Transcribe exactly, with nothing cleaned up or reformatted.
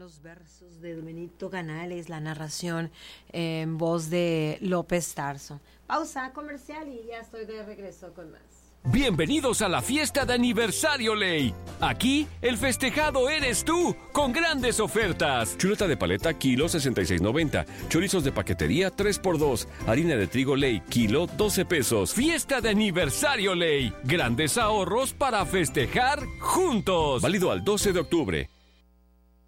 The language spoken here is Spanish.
los versos de Benito Canales, la narración en voz de López Tarso. Pausa comercial y ya estoy de regreso con más. Bienvenidos a la fiesta de aniversario Ley. Aquí el festejado eres tú, con grandes ofertas. Chuleta de paleta, kilo sesenta y seis noventa. Chorizos de paquetería, tres por dos. Harina de trigo Ley, kilo doce pesos. Fiesta de aniversario Ley. Grandes ahorros para festejar juntos. Válido al doce de octubre.